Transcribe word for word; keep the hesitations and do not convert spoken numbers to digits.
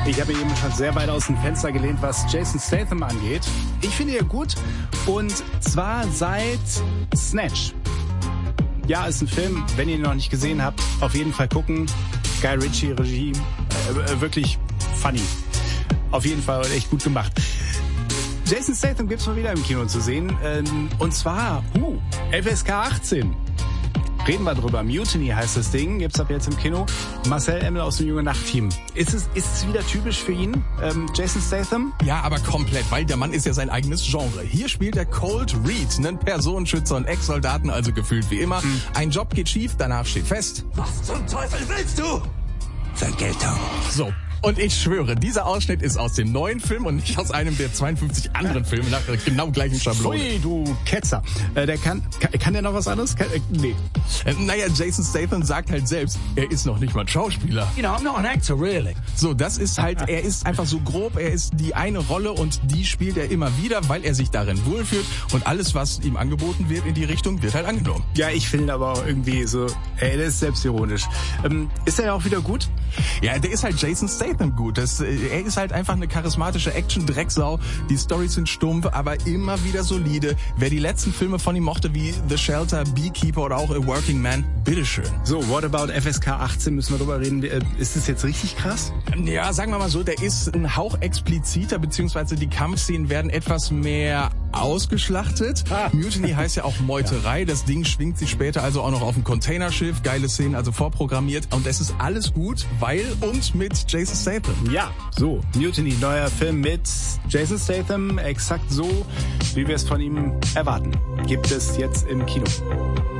Ich habe eben schon sehr weit aus dem Fenster gelehnt, was Jason Statham angeht. Ich finde ihn gut und zwar seit Snatch. Ja, ist ein Film, wenn ihr ihn noch nicht gesehen habt, auf jeden Fall gucken. Guy Ritchie, Regie, äh, wirklich funny. Auf jeden Fall echt gut gemacht. Jason Statham gibt's mal wieder im Kino zu sehen. Ähm, und zwar, uh, F S K achtzehn. Reden wir drüber. Mutiny heißt das Ding, gibt's ab jetzt im Kino. Marcel Emmel aus dem Junge Nacht-Team. Ist es, ist es wieder typisch für ihn, ähm, Jason Statham? Ja, aber komplett, weil der Mann ist ja sein eigenes Genre. Hier spielt er Colt Reed, einen Personenschützer und Ex-Soldaten, also gefühlt wie immer. Hm. Ein Job geht schief, danach steht fest. Was zum Teufel willst du? Vergeltung. So. Und ich schwöre, dieser Ausschnitt ist aus dem neuen Film und nicht aus einem der zweiundfünfzig anderen Filme nach genau gleichen Schablone. Ui, du Ketzer. Äh, der kann, kann, kann der noch was anderes? Kann, äh, nee. Äh, naja, Jason Statham sagt halt selbst, er ist noch nicht mal ein Schauspieler. You know, I'm not an actor, really. So, das ist halt, er ist einfach so grob, er ist die eine Rolle und die spielt er immer wieder, weil er sich darin wohlfühlt und alles, was ihm angeboten wird in die Richtung, wird halt angenommen. Ja, ich finde aber auch irgendwie so, ey, der ist selbstironisch. Ähm, ist er ja auch wieder gut? Ja, der ist halt Jason Statham gut. Das, er ist halt einfach eine charismatische Action-Drecksau. Die Storys sind stumpf, aber immer wieder solide. Wer die letzten Filme von ihm mochte, wie The Shelter, Beekeeper oder auch A Working Man, bitteschön. So, what about F S K achtzehn? Müssen wir drüber reden. Ist das jetzt richtig krass? Ja, sagen wir mal so, der ist ein Hauch expliziter, beziehungsweise die Kampfszenen werden etwas mehr ausgeschlachtet. Ah. Mutiny heißt ja auch Meuterei. Das Ding schwingt sich später also auch noch auf dem Containerschiff. Geile Szenen, also vorprogrammiert. Und es ist alles gut, weil und mit Jason Statham. Ja, so, Mutiny, neuer Film mit Jason Statham, exakt so, wie wir es von ihm erwarten. Gibt es jetzt im Kino.